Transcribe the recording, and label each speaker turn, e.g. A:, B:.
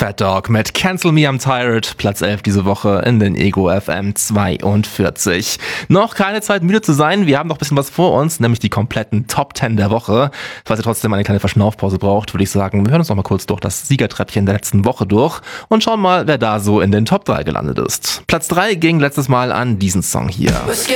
A: Fat Dog mit Cancel Me, I'm Tired. Platz 11 diese Woche in den Ego FM 42. Noch keine Zeit, müde zu sein. Wir haben noch ein bisschen was vor uns, nämlich die kompletten Top 10 der Woche. Falls ihr trotzdem eine kleine Verschnaufpause braucht, würde ich sagen, wir hören uns noch mal kurz durch das Siegertreppchen der letzten Woche durch und schauen mal, wer da so in den Top 3 gelandet ist. Platz 3 ging letztes Mal an diesen Song hier.